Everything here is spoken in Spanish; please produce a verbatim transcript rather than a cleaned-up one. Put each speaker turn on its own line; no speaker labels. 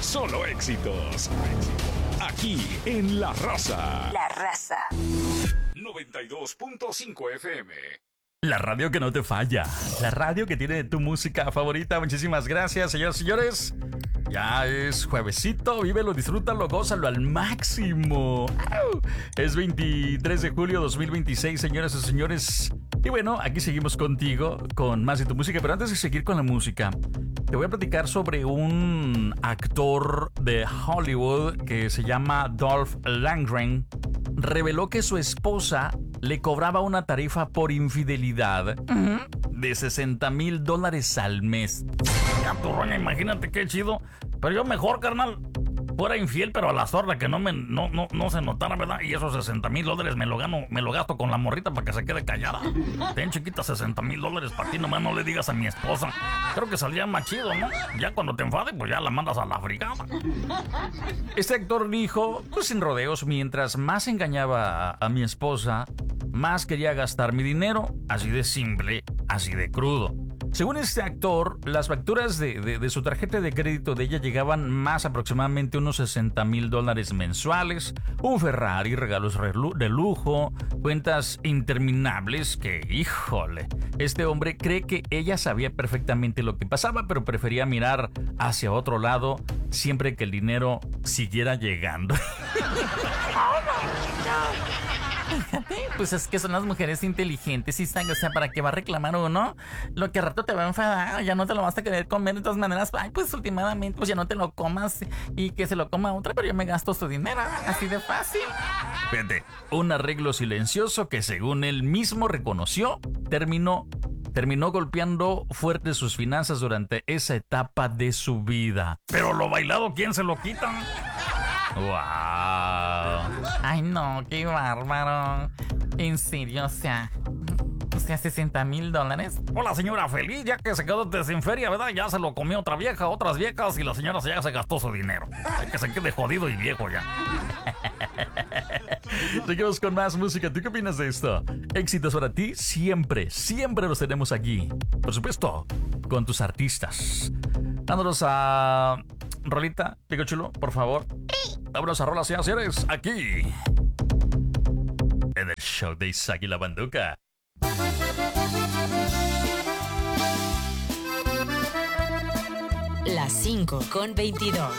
solo éxitos. Aquí en La Raza.
La Raza.
noventa y dos punto cinco F M.
La radio que no te falla. La radio que tiene tu música favorita. Muchísimas gracias, señoras y señores. Ya es juevesito, vívelo, disfrútalo, gózalo al máximo. ¡Au! Es veintitrés de julio de dos mil veintiséis, señoras y señores. Y bueno, aquí seguimos contigo con más de tu música. Pero antes de seguir con la música, te voy a platicar sobre un actor de Hollywood que se llama Dolph Lundgren. Reveló que su esposa le cobraba una tarifa por infidelidad de sesenta mil dólares al mes. Ya, turroña, imagínate qué chido. Pero yo mejor, carnal, fuera infiel, pero a la sorda, que no me no, no, no se notara, ¿verdad? Y esos sesenta mil dólares me lo gano, me lo gasto con la morrita para que se quede callada. Ten, chiquita, sesenta mil dólares para ti, nomás no le digas a mi esposa. Creo que saldría más chido, ¿no? Ya cuando te enfades, pues ya la mandas a la frigada. Este actor dijo, pues sin rodeos, mientras más engañaba a, a mi esposa, más quería gastar mi dinero. Así de simple, así de crudo. Según este actor, las facturas de, de, de su tarjeta de crédito de ella llegaban más aproximadamente unos sesenta mil dólares mensuales, un Ferrari, regalos de lujo, cuentas interminables que, híjole, este hombre cree que ella sabía perfectamente lo que pasaba, pero prefería mirar hacia otro lado siempre que el dinero siguiera llegando. Fíjate, pues es que son las mujeres inteligentes y saben, o sea, ¿para qué va a reclamar uno? Lo que a rato te va a enfadar, ya no te lo vas a querer comer de todas maneras. Ay, pues últimamente, pues ya no te lo comas y que se lo coma otra, pero yo me gasto su dinero, así de fácil. Fíjate, un arreglo silencioso que según él mismo reconoció, terminó, terminó golpeando fuerte sus finanzas durante esa etapa de su vida. Pero lo bailado, ¿quién se lo quita? ¡Wow! Ay, no, qué bárbaro. En serio, o sea, o sea, sesenta mil dólares. Hola, señora feliz, ya que se quedó sin feria, ¿verdad? Ya se lo comió otra vieja, otras viejas, y la señora ya se gastó su dinero. Hay que se quede jodido y viejo ya. Seguimos con más música. ¿Tú qué opinas de esto? Éxitos para ti siempre, siempre los tenemos aquí. Por supuesto, con tus artistas. Dándonos a... Rolita, digo chulo, por favor. Vámonos a rolas, señoras y señores, aquí en el show de Isaac y la Banduca.
Las cinco con veintidós.